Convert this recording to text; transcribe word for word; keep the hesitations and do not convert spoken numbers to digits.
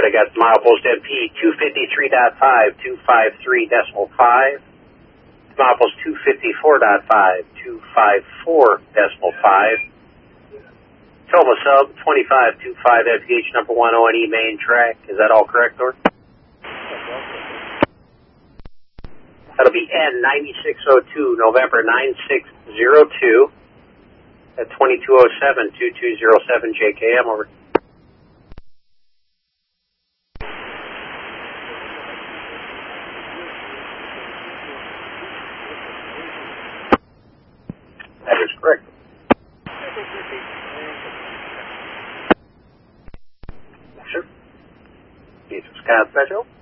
I got milepost M P two fifty-three point five, two fifty-three decimal five. Milepost two fifty-four point five, two fifty-four decimal five. Toma sub twenty-five twenty-five F P H number one O N E main track. Is that all correct, North? That'll be N ninety-six oh two, November nine six oh two at twenty-two oh seven, twenty-two oh seven J K M, over. That is correct. Sure. East Wisconsin Metro.